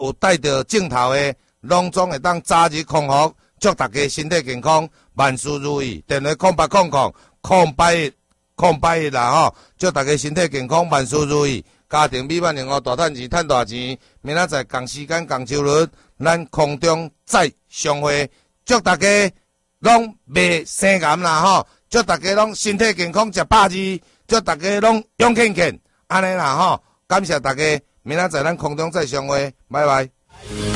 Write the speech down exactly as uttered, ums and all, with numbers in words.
有戴着镜头的，拢总会当早日康复，祝大家身体健康，万事如意。电话空八空空空八一空八一啦吼，祝大家身体健康，万事如意。家庭美满幸福，大赚钱，赚大钱。明仔载同时间同周日，咱空中再相会。祝大家拢袂生癌啦吼！祝大家拢身体健康，食百二。祝大家拢勇健健，安尼啦吼！感谢大家，明仔载咱空中再相会，拜拜。